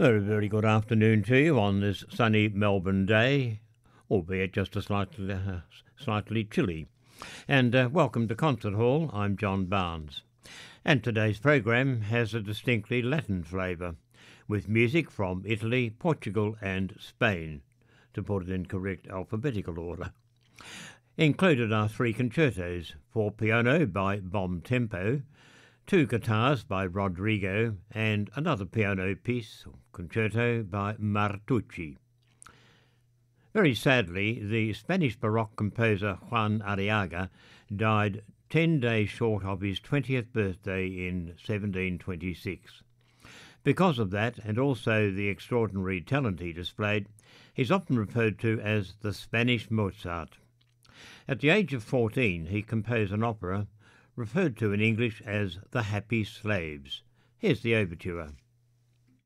A very good afternoon to you on this sunny Melbourne day, albeit just a slightly chilly. And welcome to Concert Hall. I'm John Barnes. And today's program has a distinctly Latin flavour, with music from Italy, Portugal and Spain, to put it in correct alphabetical order. Included are 3 concertos, for piano by Bom Tempo, 2 guitars by Rodrigo, and another piano piece, concerto, by Martucci. Very sadly, the Spanish Baroque composer Juan Arriaga died 10 days short of his 20th birthday in 1726. Because of that, and also the extraordinary talent he displayed, he's often referred to as the Spanish Mozart. At the age of 14, he composed an opera referred to in English as The Happy Slaves. Here's the overture.